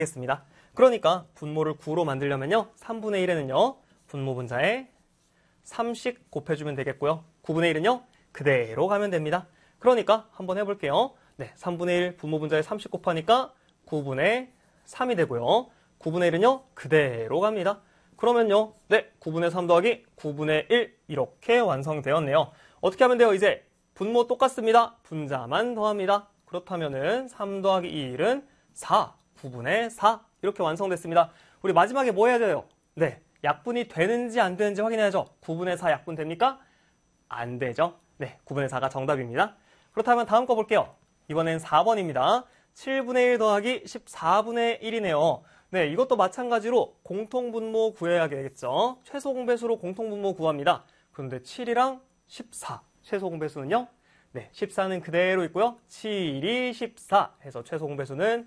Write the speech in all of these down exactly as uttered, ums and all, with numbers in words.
겠습니다. 그러니까 분모를 구로 만들려면요. 삼분의 일에는요. 분모 분자에 삼씩 곱해주면 되겠고요. 구분의 일은요. 그대로 가면 됩니다. 그러니까 한번 해볼게요. 네, 삼분의 일 분모 분자에 삼씩 곱하니까 구분의 삼이 되고요. 구분의 일은요. 그대로 갑니다. 그러면요. 네, 구분의 삼 더하기 구분의 일 이렇게 완성되었네요. 어떻게 하면 돼요? 이제 분모 똑같습니다. 분자만 더합니다. 그렇다면은 삼 더하기 일은 사, 구분의 사 이렇게 완성됐습니다. 우리 마지막에 뭐 해야 돼요? 네, 약분이 되는지 안 되는지 확인해야죠. 구분의 사 약분 됩니까? 안 되죠. 네, 구분의 사가 정답입니다. 그렇다면 다음 거 볼게요. 이번엔 사 번입니다. 칠분의 일 더하기 십사분의 일이네요. 네, 이것도 마찬가지로 공통분모 구해야 되겠죠. 최소 공배수로 공통분모 구합니다. 그런데 칠이랑 십사, 최소 공배수는요? 네, 십사는 그대로 있고요. 칠이 십사 해서 최소 공배수는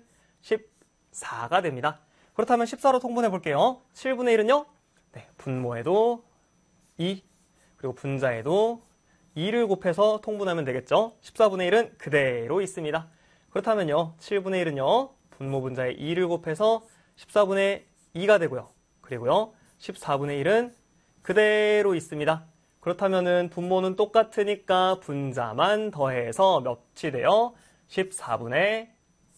십사가 됩니다. 그렇다면 십사로 통분해 볼게요. 칠분의 일은요? 네, 분모에도 이, 그리고 분자에도 이를 곱해서 통분하면 되겠죠. 십사분의 일은 그대로 있습니다. 그렇다면요, 칠분의 일은요, 분모 분자에 이를 곱해서 십사분의 이가 되고요. 그리고요, 십사분의 일은 그대로 있습니다. 그렇다면은 분모는 똑같으니까 분자만 더해서 몇이 돼요? 십사분의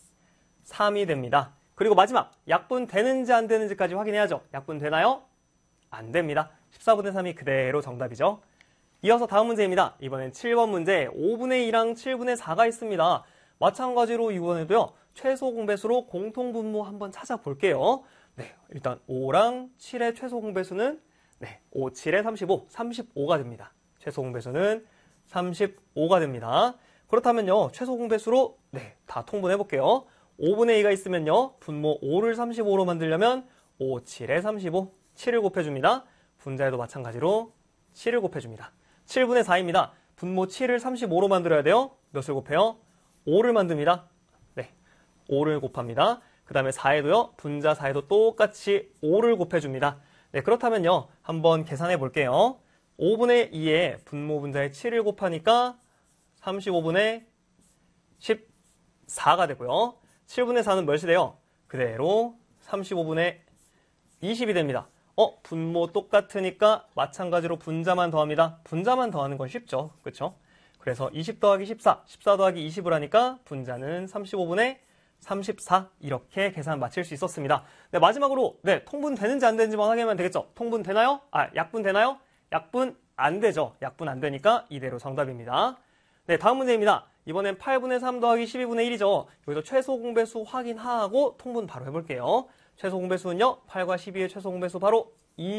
삼이 됩니다. 그리고 마지막, 약분 되는지 안 되는지까지 확인해야죠. 약분 되나요? 안 됩니다. 십사분의 삼이 그대로 정답이죠. 이어서 다음 문제입니다. 이번엔 칠 번 문제, 오분의 이랑 칠분의 사가 있습니다. 마찬가지로 이번에도요, 최소 공배수로 공통분모 한번 찾아볼게요. 네, 일단 오랑 칠의 최소 공배수는 네, 오, 칠에 삼십오, 삼십오가 됩니다. 최소 공배수는 삼십오가 됩니다. 그렇다면요, 최소 공배수로 네, 다 통분해 볼게요. 오분의 이가 있으면요, 분모 오를 삼십오로 만들려면 오, 칠에 삼십오, 칠을 곱해줍니다. 분자에도 마찬가지로 칠을 곱해줍니다. 칠분의 사입니다. 분모 칠을 삼십오로 만들어야 돼요. 몇을 곱해요? 오를 만듭니다. 네, 오를 곱합니다. 그 다음에 사에도요, 분자 사에도 똑같이 오를 곱해줍니다. 네, 그렇다면요, 한번 계산해 볼게요. 오분의 이에 분모 분자에 칠을 곱하니까 삼십오분의 십사가 되고요. 칠분의 사는 몇이 돼요? 그대로 삼십오분의 이십이 됩니다. 어, 분모 똑같으니까 마찬가지로 분자만 더합니다. 분자만 더하는 건 쉽죠. 그렇죠? 그래서 이십 더하기 십사, 십사 더하기 이십을 하니까 분자는 삼십오분의 삼십사 이렇게 계산 마칠 수 있었습니다. 네, 마지막으로 네, 통분 되는지 안 되는지만 확인하면 되겠죠. 통분 되나요? 아, 약분 되나요? 약분 안 되죠. 약분 안 되니까 이대로 정답입니다. 네, 다음 문제입니다. 이번엔 팔분의 삼 더하기 십이분의 일이죠. 여기서 최소 공배수 확인하고 통분 바로 해볼게요. 최소 공배수는요, 팔과 십이의 최소 공배수 바로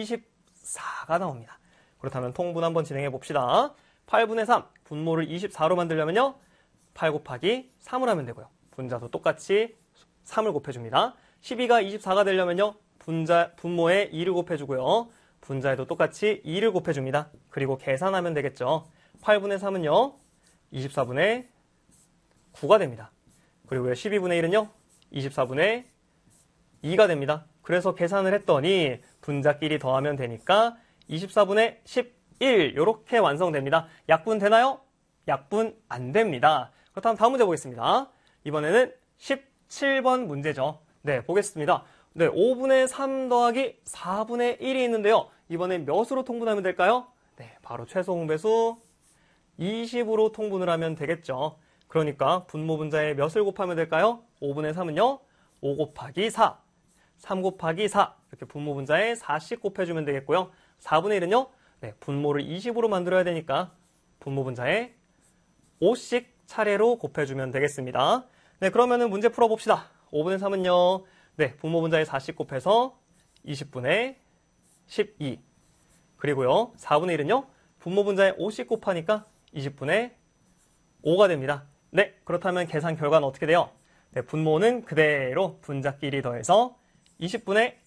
이십사가 나옵니다. 그렇다면 통분 한번 진행해 봅시다. 팔분의 삼, 분모를 이십사로 만들려면요, 팔 곱하기 삼을 하면 되고요. 분자도 똑같이 삼을 곱해줍니다. 십이가 이십사가 되려면요, 분자, 분모에 이를 곱해주고요. 분자에도 똑같이 이를 곱해줍니다. 그리고 계산하면 되겠죠. 팔분의 삼은요, 이십사분의 구가 됩니다. 그리고 십이분의 일은요, 이십사분의 이가 됩니다. 그래서 계산을 했더니 분자끼리 더하면 되니까 이십사분의 십일 이렇게 완성됩니다. 약분 되나요? 약분 안 됩니다. 그렇다면 다음 문제 보겠습니다. 이번에는 십칠 번 문제죠. 네, 보겠습니다. 네, 오분의 삼 더하기 사분의 일이 있는데요. 이번엔 몇으로 통분하면 될까요? 네, 바로 최소 공배수 이십으로 통분을 하면 되겠죠. 그러니까 분모 분자에 몇을 곱하면 될까요? 오분의 삼은요, 오 곱하기 사, 삼 곱하기 사 이렇게 분모 분자에 사씩 곱해주면 되겠고요. 사분의 일은요, 네, 분모를 이십으로 만들어야 되니까 분모 분자에 오씩 차례로 곱해주면 되겠습니다. 네, 그러면은 문제 풀어봅시다. 오분의 삼은요, 네, 분모 분자에 사씩 곱해서 이십분의 십이. 그리고요, 사분의 일은요, 분모 분자에 오씩 곱하니까 이십분의 오가 됩니다. 네, 그렇다면 계산 결과는 어떻게 돼요? 네, 분모는 그대로 분자끼리 더해서 이십분의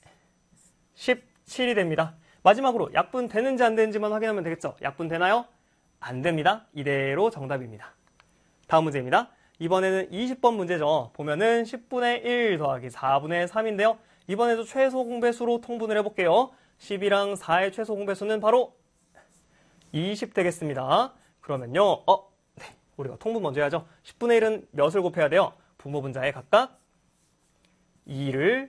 십칠이 됩니다. 마지막으로 약분 되는지 안 되는지만 확인하면 되겠죠? 약분 되나요? 안 됩니다. 이대로 정답입니다. 다음 문제입니다. 이번에는 이십 번 문제죠. 보면은 십분의 일 더하기 사분의 삼인데요. 이번에도 최소 공배수로 통분을 해볼게요. 십이랑 사의 최소 공배수는 바로 이십 되겠습니다. 그러면요, 어, 네, 우리가 통분 먼저 해야죠. 십분의 일은 몇을 곱해야 돼요? 분모 분자에 각각 이를